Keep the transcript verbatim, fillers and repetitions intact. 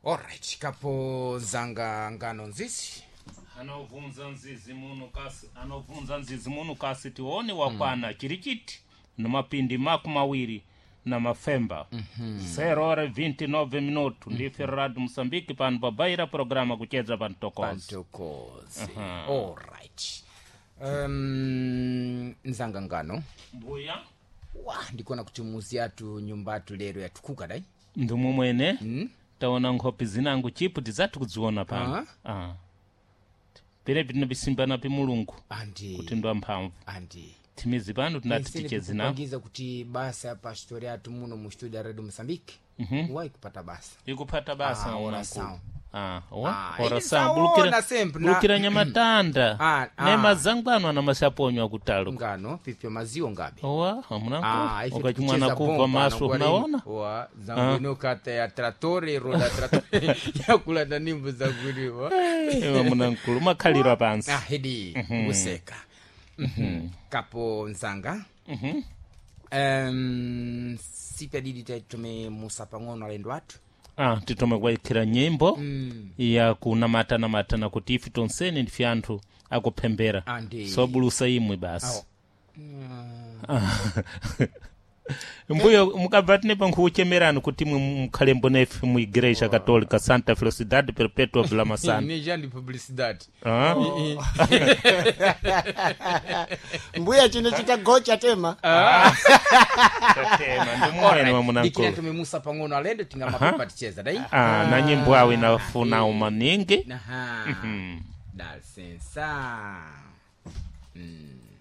Alright, kapo zanga ngano nzisi anovunza nzizi muno kasi anovunza nzizi muno kasi tione wakwana mm. chirichiti nomapindi maku mawiri na mafemba mm-hmm. zero hora vinte e nove minutos mm-hmm. ndife Radio Mozambique pano babaira programa kucheza pantokozi pantokozi uh-huh. Alright um, nzanga ngano mbuya wa ndikona kuti muzi yatu nyumba yatu lero yatukuka dai ndumu mwene mm? taona nkhopi zinangu chipu tizatu kuziona pano uh-huh. ah pere bino bisimbana pe mulungu andi kuti ndo amphamvu andi timizi pano tunatitiche zina kupangiza kuti basa ya pastori atu muno mu studio Radio Mozambique mhm wai kupata basa ikupata basa ah, ora sawa ah wa ah, ora sawa bulukira bulukira nyamatanda ah, ah. ne mazangwano ana masaponywa kutalo ngano pipyo maziwa ngabe wa amunanko ah, okachimwana kuva maso unaona wa zangwino ah. kata ya tratore roda tratore yakula na nimbo za kuliwa ewa amunanko makhalira pansi ah hedi mm-hmm. useka mhm kapo nzanga mhm um sipe didi tume musapa ngono alendo watu ah titome kwa ikira nyimbo mm. ya kunamata na matana kuti ifi tonseni ndifi anthu akupembera so bulusa imwe basi oh. mbuyo mukabvatine pankuchemerano kuti mukhale mbonefe mu igreja católica Santa Felicidade Perpetua Vila Massana ni jandi publicidade ah mbuya chino chita gocha tema tema ndimwene mamunanko dikira tumemusa pangono alendo tinga mapapa ticheza dai ah na nyimbo awe inafuna umaningi aha dal sensa mm